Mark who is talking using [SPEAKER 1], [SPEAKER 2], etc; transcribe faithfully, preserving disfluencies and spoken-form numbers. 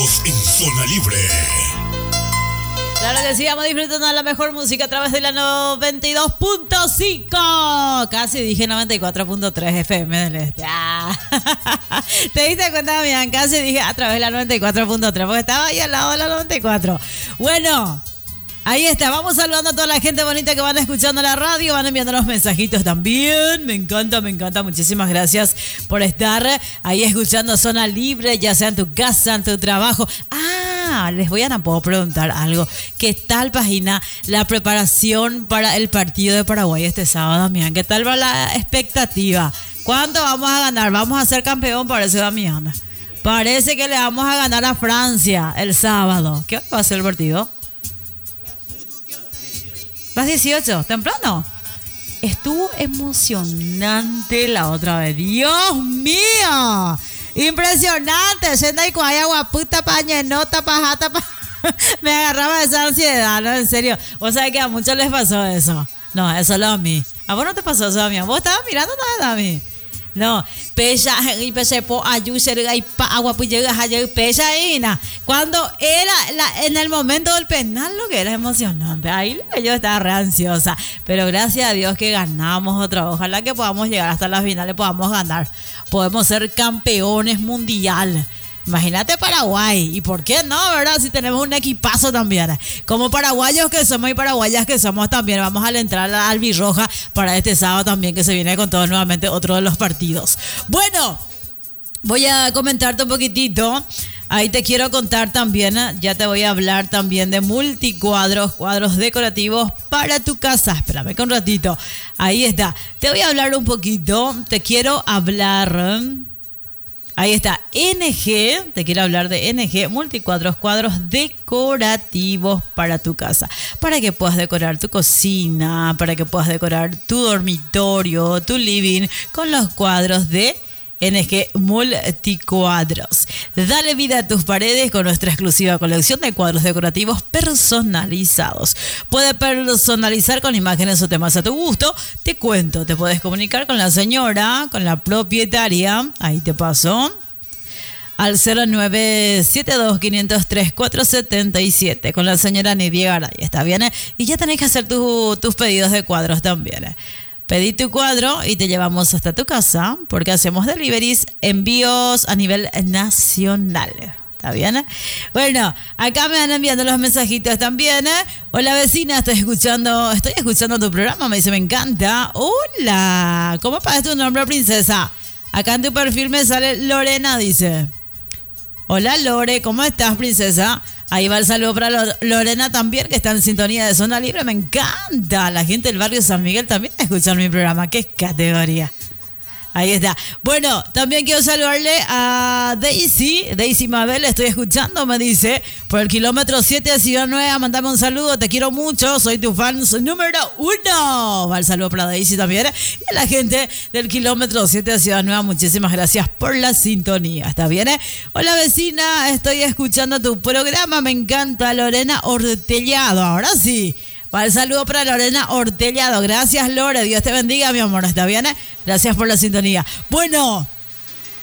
[SPEAKER 1] Estamos en Zona Libre.
[SPEAKER 2] Claro que sí, vamos disfrutando de la mejor música a través de la noventa y dos punto cinco. Casi dije noventa y cuatro punto tres F M del Este. Ah. ¿Te diste cuenta, Damián? Casi dije a través de la noventa y cuatro punto tres porque estaba ahí al lado de la noventa y cuatro. Bueno, ahí está. Vamos saludando a toda la gente bonita que van escuchando la radio, van enviando los mensajitos también. Me encanta, me encanta. Muchísimas gracias por estar ahí escuchando Zona Libre, ya sea en tu casa, en tu trabajo. Ah, les voy a tampoco preguntar algo. ¿Qué tal, página, la preparación para el partido de Paraguay este sábado, Damián? ¿Qué tal va la expectativa? ¿Cuánto vamos a ganar? Vamos a ser campeón, parece, Damián. Parece que le vamos a ganar a Francia el sábado. ¿Qué va a ser el partido? Las dieciocho, temprano. Estuvo emocionante la otra vez. ¡Dios mío! Impresionante. Senda y cuaya, guaputa, pañenota, pajata, pa... Me agarraba esa ansiedad, ¿no? En serio. Vos sabés que a muchos les pasó eso. No, eso solo a mí. ¿A vos no te pasó eso, a mí? ¿Vos estabas mirando nada a mí? No, pecha y peche po ayu serga y pa agua pues llega allá pecha y na. Cuando era la, en el momento del penal, lo que era emocionante. Ahí yo estaba re ansiosa, pero gracias a Dios que ganamos otra vez. Ojalá que podamos llegar hasta las finales, podamos ganar. Podemos ser campeones mundial. Imagínate Paraguay, y por qué no, ¿verdad? Si tenemos un equipazo también. Como paraguayos que somos y paraguayas que somos también, vamos a alentar a la albirroja para este sábado también, que se viene con todo nuevamente otro de los partidos. Bueno, voy a comentarte un poquitito. Ahí te quiero contar también, ya te voy a hablar también de multicuadros, cuadros decorativos para tu casa. Espérame con un ratito. Ahí está. Te voy a hablar un poquito. Te quiero hablar... Ahí está, N G, te quiero hablar de N G, multicuadros, cuadros decorativos para tu casa, para que puedas decorar tu cocina, para que puedas decorar tu dormitorio, tu living, con los cuadros de N G Multicuadros. Dale vida a tus paredes con nuestra exclusiva colección de cuadros decorativos personalizados. Puedes personalizar con imágenes o temas a tu gusto. Te cuento, te puedes comunicar con la señora, con la propietaria. Ahí te paso. Al cero nueve siete dos, cinco cero tres, cuatro siete siete. Con la señora Nidia Garay. ¿Está bien? Y ya tenés que hacer tu, tus pedidos de cuadros también. Pedí tu cuadro y te llevamos hasta tu casa porque hacemos deliveries, envíos a nivel nacional. ¿Está bien? Bueno, acá me van enviando los mensajitos también. Hola vecina, estoy escuchando, estoy escuchando tu programa, me dice, me encanta. Hola, ¿cómo es tu nombre, princesa? Acá en tu perfil me sale Lorena, dice. Hola Lore, ¿cómo estás, princesa? Ahí va el saludo para Lorena también, que está en sintonía de Zona Libre. Me encanta. La gente del barrio San Miguel también escucha mi programa. ¡Qué categoría! Ahí está. Bueno, también quiero saludarle a Daisy. Daisy Mabel, estoy escuchando, me dice, por el kilómetro siete de Ciudad Nueva. Mandame un saludo, te quiero mucho. Soy tu fan número uno. Va el saludo para Daisy también. Y a la gente del kilómetro siete de Ciudad Nueva, muchísimas gracias por la sintonía. ¿Está bien? Hola vecina, estoy escuchando tu programa. Me encanta, Lorena Ortellado. Ahora sí. Va el saludo para Lorena Ortellado. Gracias, Lore. Dios te bendiga, mi amor. ¿Está bien? Gracias por la sintonía. Bueno,